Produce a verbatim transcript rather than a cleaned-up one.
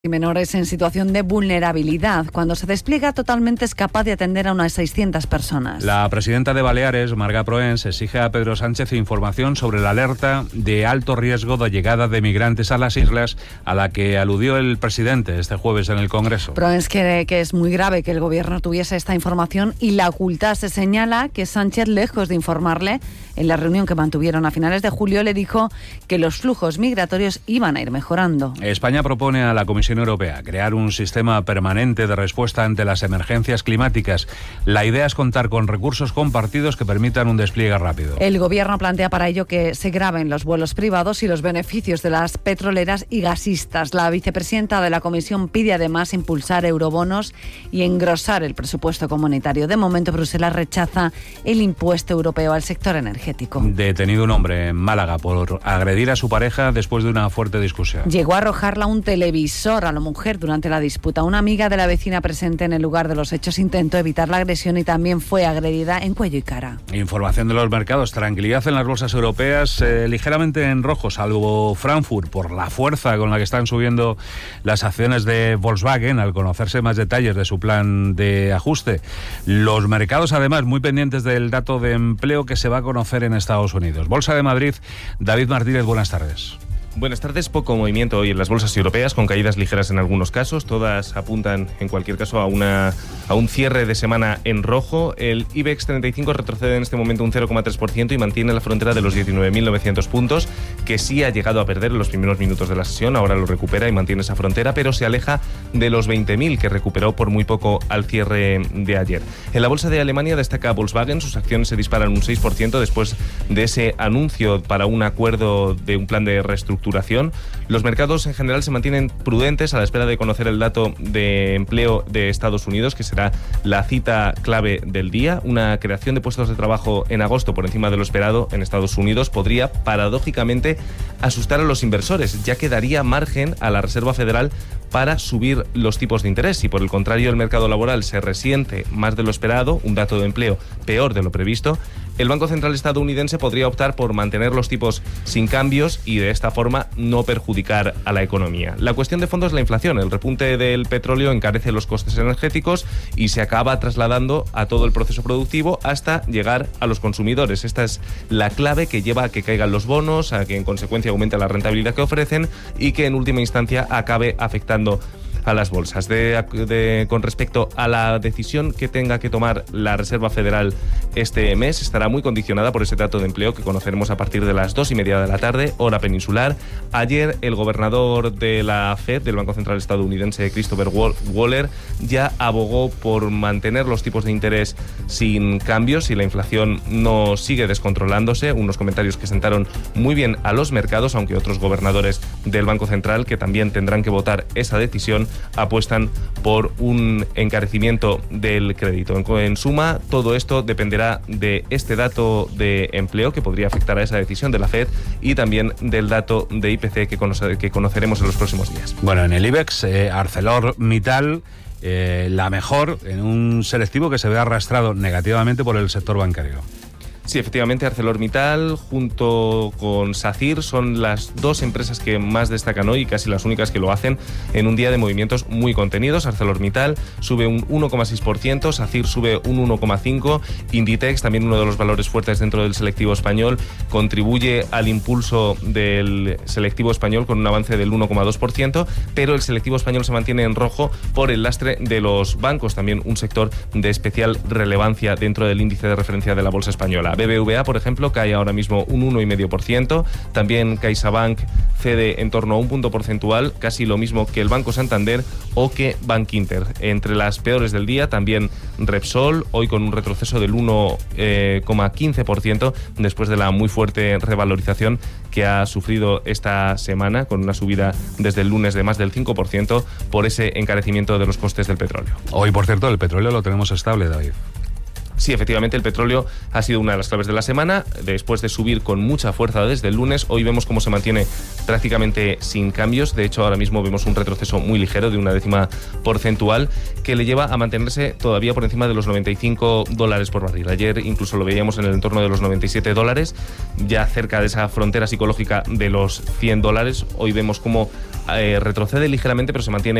y menores en situación de vulnerabilidad. Cuando se despliega totalmente es capaz de atender a unas seiscientas personas. La presidenta de Baleares, Marga Proens, exige a Pedro Sánchez información sobre la alerta de alto riesgo de llegada de migrantes a las islas a la que aludió el presidente este jueves en el Congreso. Proens cree que es muy grave que el gobierno tuviese esta información y la ocultase. Señala que Sánchez, lejos de informarle, en la reunión que mantuvieron a finales de julio, le dijo que los flujos migratorios iban a ir mejorando. España propone a la Comisión Europea crear un sistema permanente de respuesta ante las emergencias climáticas. La idea es contar con recursos compartidos que permitan un despliegue rápido. El gobierno plantea para ello que se graben los vuelos privados y los beneficios de las petroleras y gasistas. La vicepresidenta de la Comisión pide además impulsar eurobonos y engrosar el presupuesto comunitario. De momento, Bruselas rechaza el impuesto europeo al sector energético. Detenido un hombre en Málaga por agredir a su pareja después de una fuerte discusión. Llegó a arrojarla un televisor a la mujer durante la disputa. Una amiga de la vecina presente en el lugar de los hechos intentó evitar la agresión y también fue agredida en cuello y cara. Información de los mercados. Tranquilidad en las bolsas europeas, eh, ligeramente en rojo, salvo Frankfurt, por la fuerza con la que están subiendo las acciones de Volkswagen al conocerse más detalles de su plan de ajuste. Los mercados, además, muy pendientes del dato de empleo que se va a conocer en Estados Unidos. Bolsa de Madrid, David Martínez, buenas tardes. Buenas tardes. Poco movimiento hoy en las bolsas europeas, con caídas ligeras en algunos casos. Todas apuntan, en cualquier caso, a una a un cierre de semana en rojo. El IBEX treinta y cinco retrocede en este momento un cero coma tres por ciento y mantiene la frontera de los diecinueve mil novecientos puntos, que sí ha llegado a perder en los primeros minutos de la sesión. Ahora lo recupera y mantiene esa frontera, pero se aleja de los veinte mil que recuperó por muy poco al cierre de ayer. En la bolsa de Alemania destaca Volkswagen. Sus acciones se disparan un seis por ciento después de ese anuncio para un acuerdo de un plan de reestructuración. Los mercados en general se mantienen prudentes a la espera de conocer el dato de empleo de Estados Unidos, que será la cita clave del día. Una creación de puestos de trabajo en agosto por encima de lo esperado en Estados Unidos podría, paradójicamente, asustar a los inversores, ya que daría margen a la Reserva Federal para subir los tipos de interés. Si por el contrario el mercado laboral se resiente más de lo esperado, un dato de empleo peor de lo previsto, el Banco Central estadounidense podría optar por mantener los tipos sin cambios y de esta forma no perjudicar a la economía. La cuestión de fondo es la inflación. El repunte del petróleo encarece los costes energéticos y se acaba trasladando a todo el proceso productivo hasta llegar a los consumidores. Esta es la clave que lleva a que caigan los bonos, a que en consecuencia aumente la rentabilidad que ofrecen y que en última instancia acabe afectando a las bolsas. De, de, con respecto a la decisión que tenga que tomar la Reserva Federal este mes, estará muy condicionada por ese dato de empleo que conoceremos a partir de las dos y media de la tarde, hora peninsular. Ayer el gobernador de la Fed, del Banco Central estadounidense, Christopher Waller, ya abogó por mantener los tipos de interés sin cambios si la inflación no sigue descontrolándose. Unos comentarios que sentaron muy bien a los mercados, aunque otros gobernadores del Banco Central, que también tendrán que votar esa decisión, apuestan por un encarecimiento del crédito. En, en suma, todo esto dependerá de este dato de empleo que podría afectar a esa decisión de la Fed y también del dato de I P C que, conoce, que conoceremos en los próximos días. Bueno, en el IBEX, eh, ArcelorMittal, eh, la mejor en un selectivo que se ve arrastrado negativamente por el sector bancario. Sí, efectivamente, ArcelorMittal junto con SACIR son las dos empresas que más destacan hoy y casi las únicas que lo hacen en un día de movimientos muy contenidos. ArcelorMittal sube un uno coma seis por ciento, SACIR sube un uno coma cinco por ciento, Inditex, también uno de los valores fuertes dentro del selectivo español, contribuye al impulso del selectivo español con un avance del uno coma dos por ciento, pero el selectivo español se mantiene en rojo por el lastre de los bancos, también un sector de especial relevancia dentro del índice de referencia de la bolsa española. B B V A, por ejemplo, cae ahora mismo un uno coma cinco por ciento. También CaixaBank cede en torno a un punto porcentual, casi lo mismo que el Banco Santander o que Bankinter. Entre las peores del día, también Repsol, hoy con un retroceso del uno coma quince por ciento después de la muy fuerte revalorización que ha sufrido esta semana, con una subida desde el lunes de más del cinco por ciento por ese encarecimiento de los costes del petróleo. Hoy, por cierto, el petróleo lo tenemos estable, David. Sí, efectivamente, el petróleo ha sido una de las claves de la semana. Después de subir con mucha fuerza desde el lunes, hoy vemos cómo se mantiene prácticamente sin cambios. De hecho, ahora mismo vemos un retroceso muy ligero de una décima porcentual que le lleva a mantenerse todavía por encima de los noventa y cinco dólares por barril. Ayer incluso lo veíamos en el entorno de los noventa y siete dólares, ya cerca de esa frontera psicológica de los cien dólares. Hoy vemos cómo eh, retrocede ligeramente, pero se mantiene